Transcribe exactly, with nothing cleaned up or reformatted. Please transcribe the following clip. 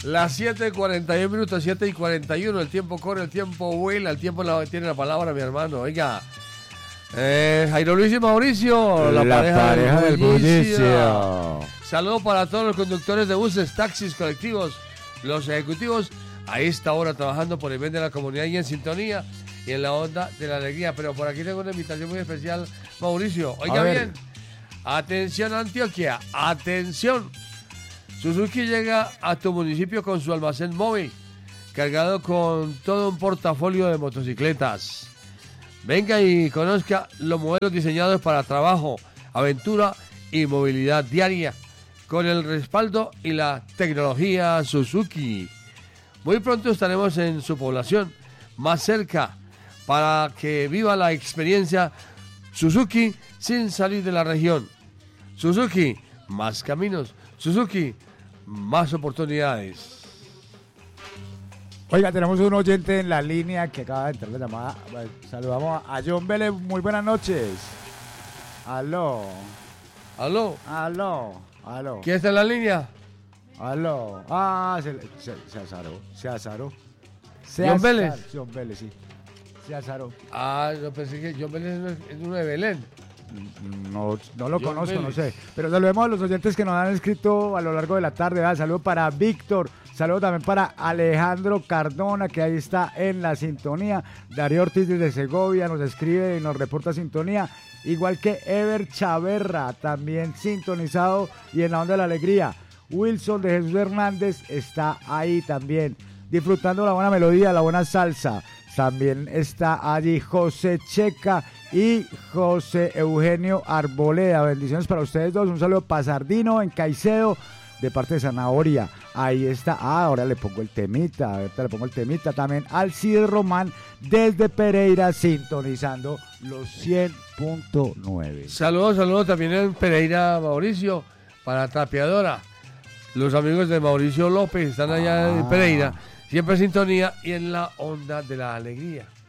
Las siete y cuarenta y uno minutos, siete y cuarenta y uno, el tiempo corre, el tiempo vuela, el tiempo la, tiene la palabra, mi hermano. Oiga, eh, Jairo Luis y Mauricio, la, la pareja, pareja del del bullicio. bullicio. Saludos para todos los conductores de buses, taxis, colectivos, los ejecutivos, a esta hora trabajando por el bien de la comunidad y en sintonía y en la onda de la alegría. Pero por aquí tengo una invitación muy especial, Mauricio. Oiga bien, atención Antioquia, atención. Suzuki llega a tu municipio con su almacén móvil, cargado con todo un portafolio de motocicletas. Venga y conozca los modelos diseñados para trabajo, aventura y movilidad diaria, con el respaldo y la tecnología Suzuki. Muy pronto estaremos en su población, más cerca, para que viva la experiencia Suzuki sin salir de la región. Suzuki, más caminos. Suzuki, más oportunidades. Oiga, tenemos un oyente en la línea que acaba de entrar la llamada. Saludamos a John Vélez. Muy buenas noches. Aló. Aló. Aló. Aló. ¿Quién está en la línea? Aló. Ah, se, se, se azaró. Se azaró. Se John azar, Vélez. John Vélez, sí. Se azaró. Ah, yo pensé que John Vélez es uno de Belén. No, no lo John conozco, Vélez. no sé. Pero saludemos a los oyentes que nos han escrito a lo largo de la tarde. ¿verdad? Saludo para Víctor. Saludo también para Alejandro Cardona, que ahí está en la sintonía. Darío Ortiz desde Segovia nos escribe y nos reporta sintonía. Igual que Ever Chaverra, también sintonizado y en la onda de la alegría. Wilson de Jesús Hernández está ahí también, disfrutando la buena melodía, la buena salsa. También está allí José Checa y José Eugenio Arboleda. Bendiciones para ustedes dos. Un saludo para Sardino en Caicedo, de parte de Zanahoria. Ahí está. Ah, ahora le pongo el temita. Ahorita le pongo el temita. También Alcides Román desde Pereira, sintonizando los cien punto nueve. Saludos, saludos también en Pereira, Mauricio, para Tapiadora. Los amigos de Mauricio López están allá Ah. en Pereira. Siempre en sintonía y en la onda de la alegría.